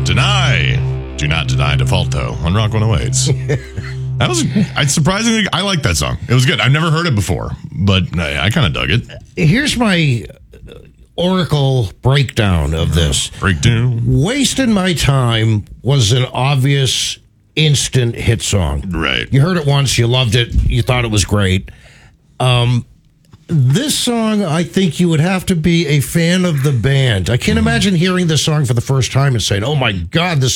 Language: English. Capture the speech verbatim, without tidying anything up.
Deny. Do not deny default, though, on Rock one oh eight. That was, I surprisingly, I like that song. It was good. I've never heard it before, but I, I kind of dug it. Here's my Oracle breakdown of this. Breakdown. Wasting My Time was an obvious instant hit song. Right. You heard it once, you loved it, you thought it was great. Um, this song, I think you would have to be a fan of the band. I can't imagine hearing this song for the first time and saying, oh my God, this